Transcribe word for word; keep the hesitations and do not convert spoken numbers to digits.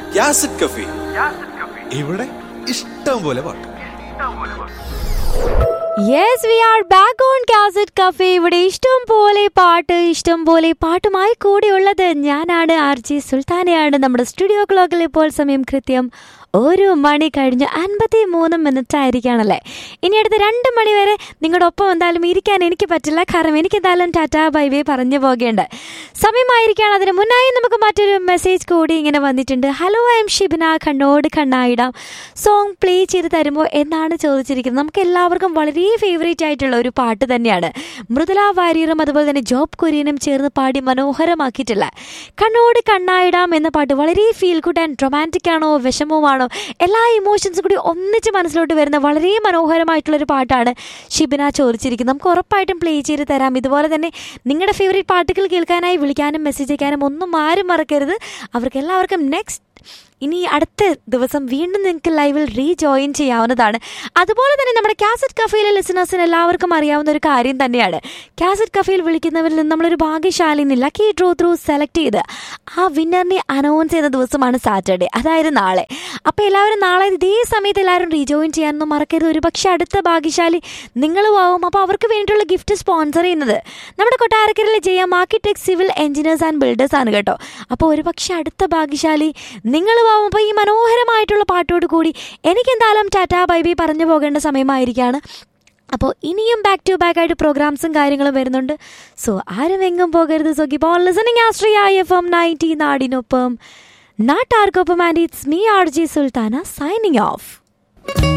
യാസിഡ് കഫി. ഇവിടെ ഇഷ്ടം പോലെ പാട്ട്. Yes, we are back on Cassette Cafe. ഇവിടെ ഇഷ്ടം പോലെ പാട്ട്, ഇഷ്ടം പോലെ പാട്ടുമായി കൂടെയുള്ളത് ഞാനാണ് ആർ ജി സുൽത്താനയാണ്. നമ്മുടെ സ്റ്റുഡിയോ ക്ലോക്കിൽ ഇപ്പോൾ സമയം കൃത്യം ഒരു മണി കഴിഞ്ഞ് അൻപത്തി മൂന്ന് മിനിറ്റ് ആയിരിക്കുകയാണല്ലേ. ഇനി അടുത്ത രണ്ട് മണി വരെ നിങ്ങളുടെ ഒപ്പം എന്തായാലും ഇരിക്കാൻ എനിക്ക് പറ്റില്ല, കാരണം എനിക്ക് എന്തായാലും ടാറ്റാ ബൈ ബൈ പറഞ്ഞു പോകേണ്ട സമയമായിരിക്കുകയാണ്. അതിന് മുന്നായി നമുക്ക് മറ്റൊരു മെസ്സേജ് കൂടി ഇങ്ങനെ വന്നിട്ടുണ്ട്. Hello, I M Shibina, Kannode കണ്ണായിടാം song play ചെയ്ത് തരുമോ എന്നാണ് ചോദിച്ചിരിക്കുന്നത്. നമുക്ക് എല്ലാവർക്കും വളരെ ഫേവറേറ്റ് ആയിട്ടുള്ള ഒരു പാട്ട് തന്നെയാണ്. മൃദുല വാര്യറും അതുപോലെ തന്നെ ജോബ് കുര്യനും ചേർന്ന് പാടി മനോഹരമാക്കിയിട്ടുള്ള കണ്ണോട് കണ്ണായിടാം എന്ന പാട്ട് വളരെ ഫീൽ ഗുഡ് ആൻഡ് റൊമാൻറ്റിക് ആണോ വിഷമവുമാണോ എല്ലാ ഇമോഷൻസും കൂടി ഒന്നിച്ച് മനസ്സിലോട്ട് വരുന്ന വളരെ മനോഹരമായിട്ടുള്ളൊരു പാട്ടാണ് ഷിബിന ചോദിച്ചിരിക്കുന്നത്. നമുക്ക് ഉറപ്പായിട്ടും പ്ലേ ചെയ്ത് തരാം. ഇതുപോലെ തന്നെ നിങ്ങളുടെ ഫേവറേറ്റ് പാട്ടുകൾ കേൾക്കാനായി വിളിക്കാനും മെസ്സേജ് അയക്കാനും ഒന്നും ആരും മറക്കരുത്. അവർക്ക് എല്ലാവർക്കും നെക്സ്റ്റ് ഇനി അടുത്ത ദിവസം വീണ്ടും നിങ്ങൾക്ക് ലൈവിൽ റീജോയിൻ ചെയ്യാവുന്നതാണ്. അതുപോലെ തന്നെ നമ്മുടെ കാസറ്റ് കഫേയിലെ ലിസണേഴ്സിന് എല്ലാവർക്കും അറിയാവുന്ന ഒരു കാര്യം തന്നെയാണ്, കാസറ്റ് കഫേയിൽ വിളിക്കുന്നവരിൽ നിന്ന് നമ്മളൊരു ഭാഗ്യശാലിനെ ലക്കി ഡ്രോ ത്രൂ സെലക്ട് ചെയ്ത് ആ വിന്നറിനെ അനൗൺസ് ചെയ്യുന്ന ദിവസമാണ് സാറ്റർഡേ, അതായത് നാളെ. അപ്പോൾ എല്ലാവരും നാളെ ഇതേ സമയത്ത് എല്ലാവരും റീജോയിൻ ചെയ്യാനൊന്നും മറക്കരുത്. ഒരു പക്ഷേ അടുത്ത ഭാഗ്യശാലി നിങ്ങളും ആവും. അപ്പോൾ അവർക്ക് വേണ്ടിയിട്ടുള്ള ഗിഫ്റ്റ് സ്പോൺസർ ചെയ്യുന്നത് നമ്മുടെ കൊട്ടാരക്കരയിലെ J M architect civil engineers and builders ആണ് കേട്ടോ. അപ്പോൾ ഒരു പക്ഷേ അടുത്ത ഭാഗ്യശാലി നിങ്ങളും. അപ്പോൾ ഈ മനോഹരമായിട്ടുള്ള പാട്ടോട് കൂടി എനിക്ക് എന്തായാലും ടാറ്റാ ബൈ ബൈ പറഞ്ഞു പോകേണ്ട സമയമായിരിക്കുകയാണ്. അപ്പോൾ ഇനിയും ബാക്ക് ടു ബാക്ക് ആയിട്ട് പ്രോഗ്രാംസും കാര്യങ്ങളും വരുന്നുണ്ട്. സോ ആരും എങ്ങും പോകരുത്. So keep on listening Ashraya F M ninety, നാടിനൊപ്പം നാട്ടാർക്കൊപ്പം. And it's me R G Sultana signing off.